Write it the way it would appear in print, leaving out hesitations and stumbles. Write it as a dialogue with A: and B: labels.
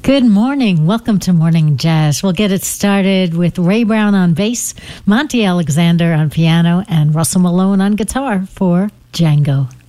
A: Good morning. Welcome to Morning Jazz. We'll get it started with Ray Brown on bass, Monty Alexander on piano, and Russell Malone on guitar for Django.